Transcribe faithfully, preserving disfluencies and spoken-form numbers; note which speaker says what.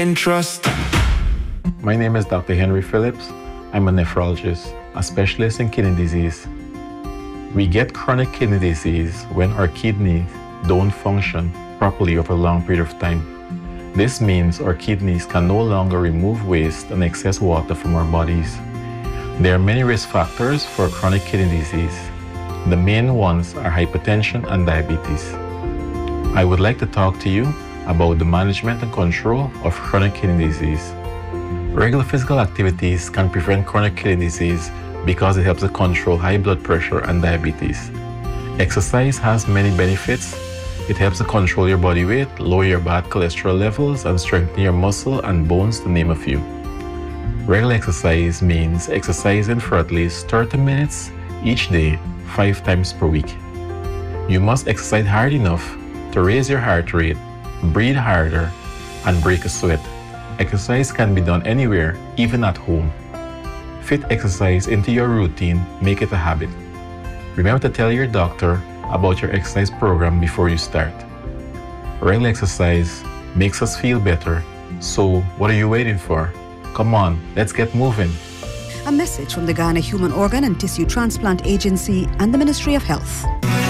Speaker 1: Trust.
Speaker 2: My name is Doctor Henry Phillips. I'm a nephrologist, a specialist in kidney disease. We get chronic kidney disease when our kidneys don't function properly over a long period of time. This means our kidneys can no longer remove waste and excess water from our bodies. There are many risk factors for chronic kidney disease. The main ones are hypertension and diabetes. I would like to talk to you about the management and control of chronic kidney disease. Regular physical activities can prevent chronic kidney disease because it helps to control high blood pressure and diabetes. Exercise has many benefits. It helps to control your body weight, lower your bad cholesterol levels, and strengthen your muscle and bones, to name a few. Regular exercise means exercising for at least thirty minutes each day, five times per week. You must exercise hard enough to raise your heart rate, breathe harder, and break a sweat. Exercise can be done anywhere, even at home. Fit exercise into your routine, make it a habit. Remember to tell your doctor about your exercise program before you start. Regular exercise makes us feel better, so what are you waiting for? Come on, let's get moving.
Speaker 3: A message from the Ghana Human Organ and Tissue Transplant Agency and the Ministry of Health.